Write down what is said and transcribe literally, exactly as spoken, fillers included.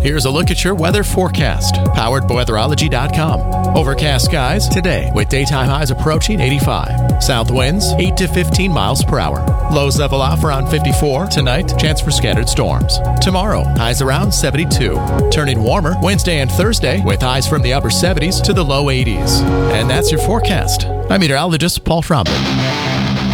Here's a look at your weather forecast, powered by weatherology dot com. Overcast skies today with daytime highs approaching eighty-five. South winds eight to fifteen miles per hour. Lows level off around fifty-four. Tonight, chance for scattered storms. Tomorrow, highs around seventy-two. Turning warmer Wednesday and Thursday with highs from the upper seventies to the low eighties. And that's your forecast. I'm meteorologist Paul Fromberg.